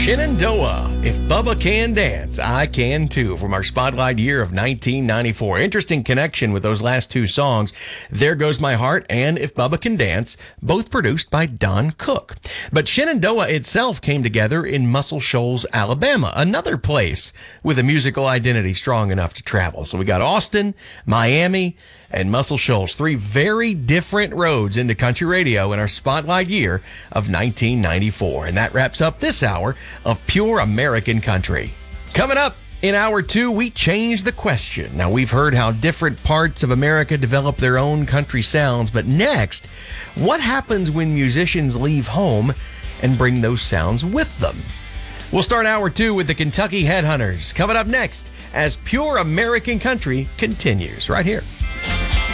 Shenandoah. If Bubba can dance, I can too, from our spotlight year of 1994. Interesting connection with those last two songs, There Goes My Heart and If Bubba Can Dance, both produced by Don Cook. But Shenandoah itself came together in Muscle Shoals, Alabama, another place with a musical identity strong enough to travel. So we got Austin, Miami, and Muscle Shoals, three very different roads into country radio in our spotlight year of 1994. And that wraps up this hour of Pure American Country. Coming up in hour two, we change the question. Now, we've heard how different parts of America develop their own country sounds, but next, what happens when musicians leave home and bring those sounds with them? We'll start hour two with the Kentucky Headhunters, coming up next as Pure American Country continues right here.